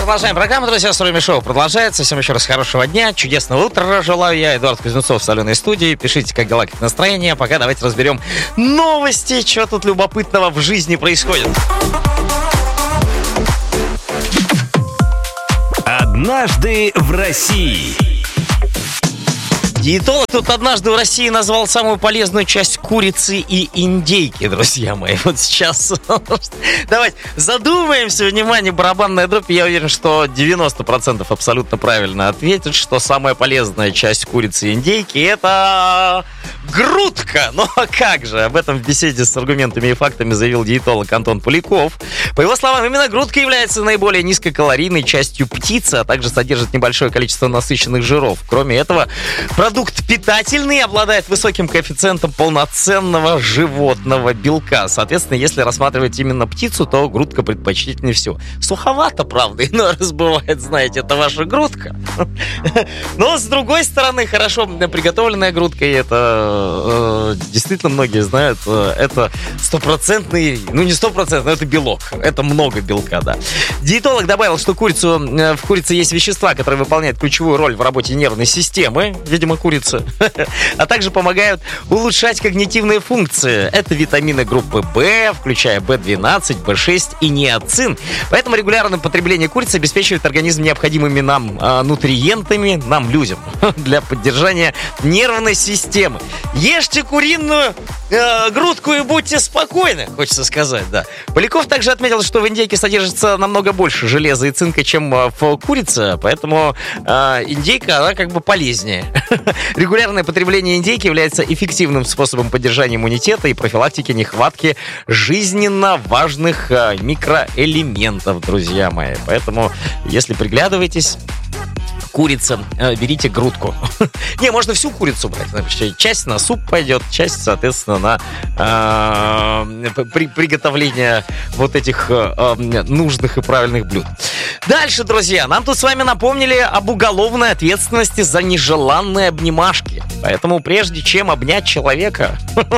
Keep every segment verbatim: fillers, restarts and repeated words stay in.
Продолжаем программу, друзья. С вами шоу продолжается. Всем еще раз хорошего дня, чудесного утра желаю я. Эдуард Кузнецов в соленой студии. Пишите, как дела, как настроение. Пока давайте разберем новости, что тут любопытного в жизни происходит. Однажды в России. Диетолог тут однажды в России назвал самую полезную часть курицы и индейки, друзья мои. Вот сейчас давайте задумаемся, внимание, барабанная дробь. Я уверен, что девяносто процентов абсолютно правильно ответят, что самая полезная часть курицы и индейки — это грудка. Ну а как же? Об этом в беседе с аргументами и фактами заявил диетолог Антон Поляков. По его словам, именно грудка является наиболее низкокалорийной частью птицы, а также содержит небольшое количество насыщенных жиров. Кроме этого, продукт питательный, обладает высоким коэффициентом полноценного животного белка. Соответственно, если рассматривать именно птицу, то грудка предпочтительнее всего. Суховато, правда, иной раз бывает, знаете, это ваша грудка. Но, с другой стороны, хорошо приготовленная грудка, и это э, действительно многие знают, э, это стопроцентный, ну не стопроцентный, но это белок. Это много белка, да. Диетолог добавил, что курицу, э, в курице есть вещества, которые выполняют ключевую роль в работе нервной системы, видимо, курица, а также помогают улучшать когнитивные функции. Это витамины группы В, включая бэ двенадцать, бэ шесть и ниацин. Поэтому регулярное потребление курицы обеспечивает организм необходимыми нам э, нутриентами, нам, людям, для поддержания нервной системы. Ешьте куриную э, грудку и будьте спокойны, хочется сказать, да. Поляков также отметил, что в индейке содержится намного больше железа и цинка, чем в курице, поэтому э, индейка, она как бы полезнее. Регулярное потребление индейки является эффективным способом поддержания иммунитета и профилактики нехватки жизненно важных э, микроэлементов, друзья мои. Поэтому, если приглядываетесь, курица, э, берите грудку. Не, можно всю курицу брать. Значит, часть на суп пойдет, часть, соответственно, на э, при, приготовление вот этих э, нужных и правильных блюд. Дальше, друзья, нам тут с вами напомнили об уголовной ответственности за нежеланные обнимашки. Поэтому прежде чем обнять человека,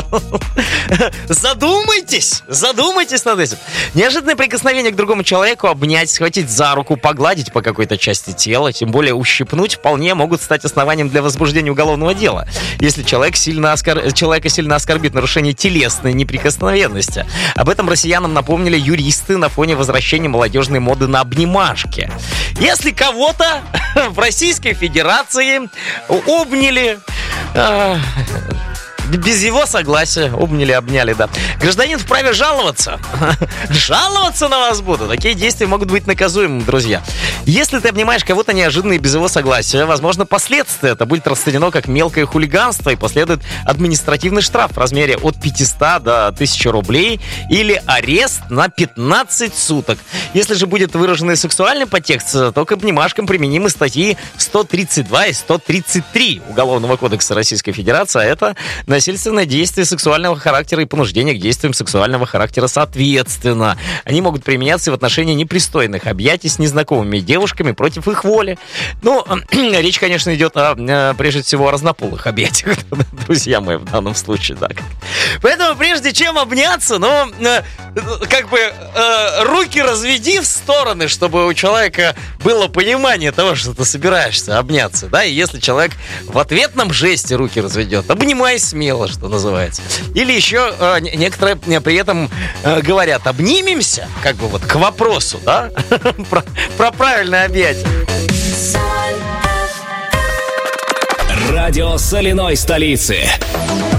задумайтесь, задумайтесь над этим. Неожиданное прикосновение к другому человеку, обнять, схватить за руку, погладить по какой-то части тела, тем более ущипнуть, вполне могут стать основанием для возбуждения уголовного дела, если человек сильно оскор... человека сильно оскорбит нарушение телесной неприкосновенности. Об этом россиянам напомнили юристы на фоне возвращения молодежной моды на обнимашки. Если кого-то в Российской Федерации обняли... Э, без его согласия, обняли, обняли, да. Гражданин вправе жаловаться. Жаловаться на вас будут. Такие действия могут быть наказуемыми, друзья. Если ты обнимаешь кого-то неожиданно и без его согласия, возможно, последствия. Это будет расценено как мелкое хулиганство и последует административный штраф в размере от пятисот до тысячи рублей или арест на пятнадцать суток. Если же будет выраженный сексуальный подтекст, то к обнимашкам применимы статьи сто тридцать два и сто тридцать три Уголовного кодекса Российской Федерации, а это насильственное действие сексуального характера и понуждение к действиям сексуального характера соответственно. Они могут применяться в отношении непристойных объятий с незнакомыми девушками против их воли. Ну, речь, конечно, идет о, прежде всего, о разнополых объятиях, друзья мои, в данном случае, да. Поэтому, прежде чем обняться, ну, как бы руки разведи в стороны, чтобы у человека было понимание того, что ты собираешься обняться, да, и если человек в ответном жесте руки разведет, обнимай смело, что называется. Или еще э, некоторые при этом э, говорят, обнимемся, как бы вот к вопросу, да, про, про правильное объятие. Радио соляной столицы.